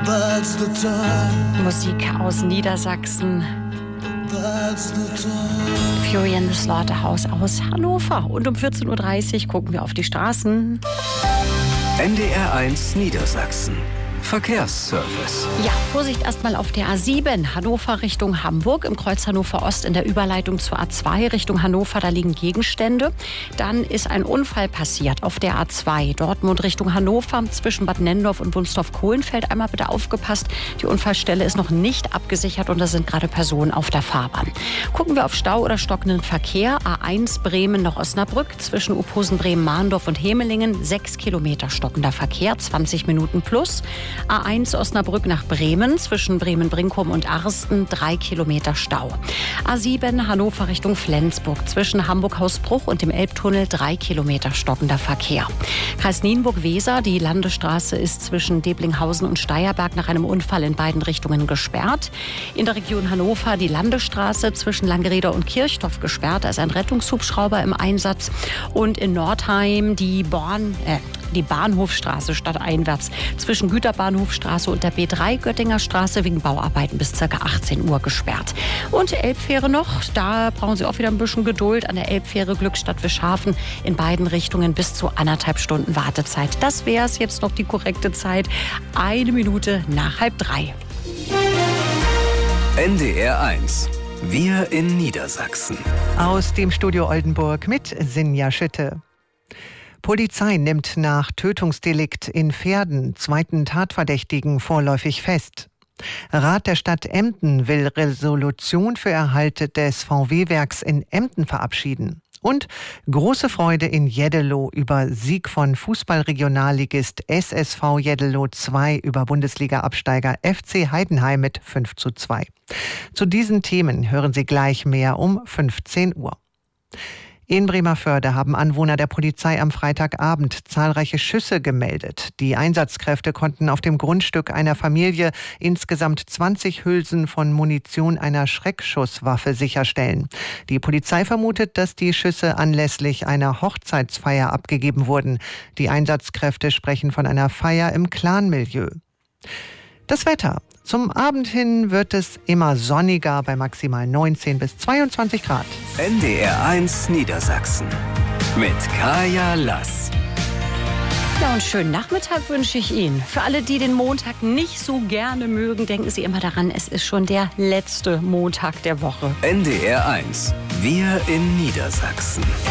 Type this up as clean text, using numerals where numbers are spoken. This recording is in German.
Musik aus Niedersachsen. Fury in the Slaughterhouse aus Hannover. Und um 14.30 Uhr gucken wir auf die Straßen. NDR1 Niedersachsen. Verkehrsservice. Ja, Vorsicht erstmal auf der A7, Hannover Richtung Hamburg, im Kreuz Hannover Ost in der Überleitung zur A2 Richtung Hannover, da liegen Gegenstände. Dann ist ein Unfall passiert auf der A2, Dortmund Richtung Hannover, zwischen Bad Nennendorf und Wunstorf-Kohlenfeld. Einmal bitte aufgepasst, die Unfallstelle ist noch nicht abgesichert und da sind gerade Personen auf der Fahrbahn. Gucken wir auf Stau oder stockenden Verkehr. A1 Bremen nach Osnabrück, zwischen Uphosen, Bremen, Mahndorf und Hemelingen, 6 Kilometer stockender Verkehr, 20 Minuten plus. A1 Osnabrück nach Bremen, zwischen Bremen-Brinkum und Arsten, 3 Kilometer Stau. A7 Hannover Richtung Flensburg, zwischen Hamburg-Hausbruch und dem Elbtunnel, 3 Kilometer stockender Verkehr. Kreis Nienburg-Weser, die Landesstraße ist zwischen Deblinghausen und Steierberg nach einem Unfall in beiden Richtungen gesperrt. In der Region Hannover die Landesstraße zwischen Langereder und Kirchdorf gesperrt, da ist ein Rettungshubschrauber im Einsatz. Und in Nordheim die Bahnhofstraße stadteinwärts zwischen Güterbahnhofstraße und der B3 Göttinger Straße wegen Bauarbeiten bis ca. 18 Uhr gesperrt. Und Elbfähre noch, da brauchen Sie auch wieder ein bisschen Geduld. An der Elbfähre Glückstadt-Wischhafen in beiden Richtungen bis zu 1,5 Stunden Wartezeit. Das wäre es jetzt noch die korrekte Zeit. 1 Minute nach 2:30. NDR1. Wir in Niedersachsen. Aus dem Studio Oldenburg mit Sinja Schütte. Polizei nimmt nach Tötungsdelikt in Verden zweiten Tatverdächtigen vorläufig fest. Rat der Stadt Emden will Resolution für Erhalt des VW-Werks in Emden verabschieden. Und große Freude in Jeddelo über Sieg von Fußballregionalligist SSV Jeddelo 2 über Bundesliga-Absteiger FC Heidenheim mit 5:2. Zu diesen Themen hören Sie gleich mehr um 15 Uhr. In Bremervörde haben Anwohner der Polizei am Freitagabend zahlreiche Schüsse gemeldet. Die Einsatzkräfte konnten auf dem Grundstück einer Familie insgesamt 20 Hülsen von Munition einer Schreckschusswaffe sicherstellen. Die Polizei vermutet, dass die Schüsse anlässlich einer Hochzeitsfeier abgegeben wurden. Die Einsatzkräfte sprechen von einer Feier im Clanmilieu. Das Wetter. Zum Abend hin wird es immer sonniger bei maximal 19 bis 22 Grad. NDR1 Niedersachsen mit Kaya Lass. Ja, und schönen Nachmittag wünsche ich Ihnen. Für alle, die den Montag nicht so gerne mögen, denken Sie immer daran, es ist schon der letzte Montag der Woche. NDR1. Wir in Niedersachsen.